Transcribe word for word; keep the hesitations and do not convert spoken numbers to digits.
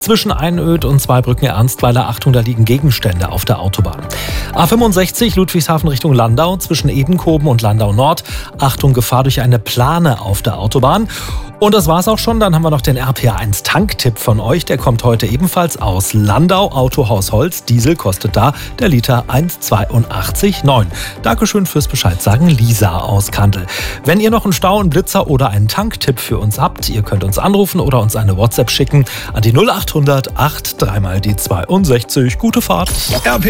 Zwischen Einöd und Zweibrücken Ernstweiler, Achtung, da liegen Gegenstände auf der Autobahn. A fünfundsechzig Ludwigshafen Richtung Landau, zwischen Edenkoben und Landau Nord. Achtung, Gefahr durch eine Plane auf der Autobahn. Und das war's auch schon. Dann haben wir noch den R P A eins Tanktipp von euch. Der kommt heute ebenfalls aus Landau. Autohaus Holz. Diesel kostet da der Liter eins Komma zweiundachtzig neun. Dankeschön fürs Bescheid sagen, Lisa aus Kandel. Wenn ihr noch einen Stau, einen Blitzer oder einen Tanktipp für uns habt, ihr könnt uns anrufen oder uns eine WhatsApp schicken an die null achthundert acht drei mal die zweiundsechzig. Gute Fahrt. R P